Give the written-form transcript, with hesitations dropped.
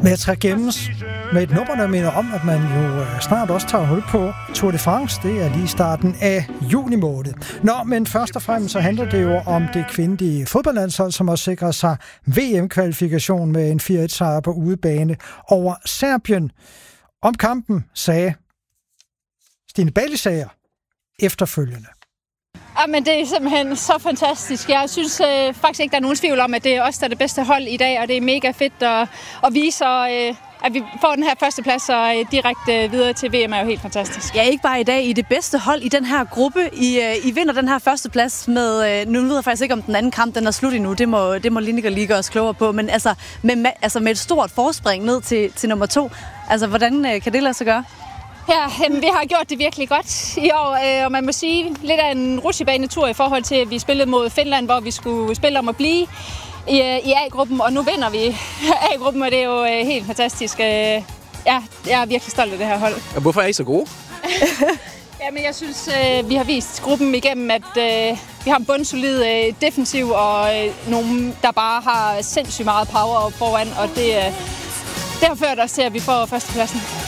Maitre Gemmes med et nummer, der minder om, at man jo snart også tager hul på Tour de France. Det er lige starten af juni måned. Men først og fremmest så handler det jo om det kvindelige fodboldlandshold, som har sikret sig VM-kvalifikation med en 4-1-sejr på udebane over Serbien. Om kampen sagde Stine Balisager efterfølgende. Men det er simpelthen så fantastisk. Jeg synes faktisk ikke, der er nogen tvivl om, at det er os, der er det bedste hold i dag, og det er mega fedt at vise, at vi får den her førsteplads og direkte videre til VM er jo helt fantastisk. Ja, ikke bare i dag. I det bedste hold i den her gruppe. I vinder den her førsteplads med, nu ved jeg faktisk ikke, om den anden kamp den er slut endnu. Det må Lineker lige gøre os klogere på, men med et stort forspring ned til nummer 2. Altså, hvordan kan det lade sig gøre? Ja, vi har gjort det virkelig godt i år, og man må sige lidt af en rutsjebanetur i forhold til, at vi spillede mod Finland, hvor vi skulle spille om at blive i A-gruppen, og nu vinder vi A-gruppen, og det er jo helt fantastisk. Ja, jeg er virkelig stolt af det her hold. Og hvorfor er I så gode? Jamen, jeg synes, vi har vist gruppen igennem, at vi har en bundsolid defensiv, og nogen, der bare har sindssygt meget power foran, og det har ført os til, at vi får førstepladsen.